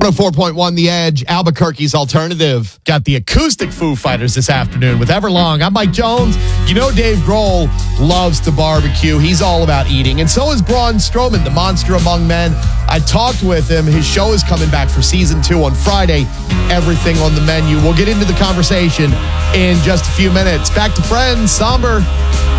104.1 The Edge, Albuquerque's alternative. Got the acoustic Foo Fighters this afternoon with Everlong. I'm Mike Jones. You know Dave Grohl loves to barbecue. He's all about eating. And so is Braun Strowman, the monster among men. I talked with him. His show is coming back for season 2 on Friday. Everything on the menu. We'll get into the conversation in just a few minutes. Back to Friends, Somber.